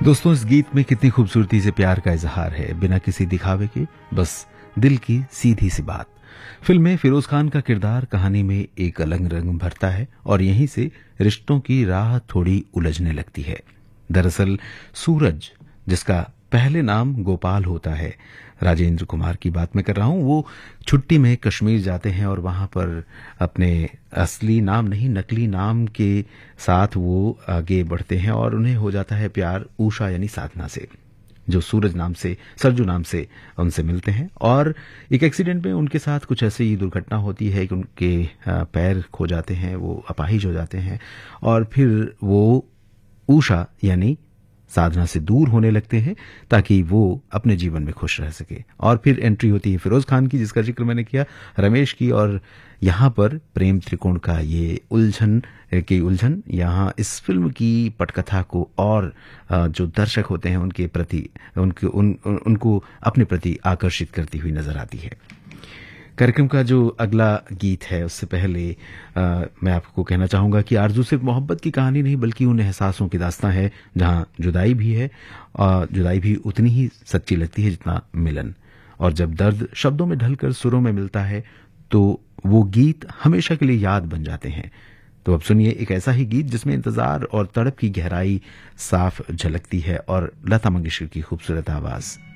दोस्तों, इस गीत में कितनी खूबसूरती से प्यार का इजहार है, बिना किसी दिखावे के, बस दिल की सीधी सी बात। फिल्म में फिरोज खान का किरदार कहानी में एक अलग रंग भरता है और यहीं से रिश्तों की राह थोड़ी उलझने लगती है। दरअसल सूरज, जिसका पहले नाम गोपाल होता है, राजेंद्र कुमार की बात मैं कर रहा हूं, वो छुट्टी में कश्मीर जाते हैं और वहां पर अपने असली नाम नहीं, नकली नाम के साथ वो आगे बढ़ते हैं और उन्हें हो जाता है प्यार उषा यानी साधना से, जो सूरज नाम से, सरजू नाम से उनसे मिलते हैं। और एक एक्सीडेंट में उनके साथ कुछ ऐसी ही दुर्घटना होती है कि उनके पैर खो जाते हैं, वो अपाहिज हो जाते हैं और फिर वो उषा यानी साधना से दूर होने लगते हैं ताकि वो अपने जीवन में खुश रह सके। और फिर एंट्री होती है फिरोज खान की, जिसका जिक्र मैंने किया, रमेश की, और यहाँ पर प्रेम त्रिकोण का ये उलझन यहाँ इस फिल्म की पटकथा को और जो दर्शक होते हैं उनके प्रति उनको अपने प्रति आकर्षित करती हुई नजर आती है। कार्यक्रम का जो अगला गीत है उससे पहले मैं आपको कहना चाहूंगा कि आरजू सिर्फ मोहब्बत की कहानी नहीं बल्कि उन एहसासों की दास्तां है जहां जुदाई भी है और जुदाई भी उतनी ही सच्ची लगती है जितना मिलन। और जब दर्द शब्दों में ढलकर सुरों में मिलता है तो वो गीत हमेशा के लिए याद बन जाते हैं। तो अब सुनिए एक ऐसा ही गीत जिसमें इंतजार और तड़प की गहराई साफ झलकती है और लता मंगेशकर की खूबसूरत आवाज।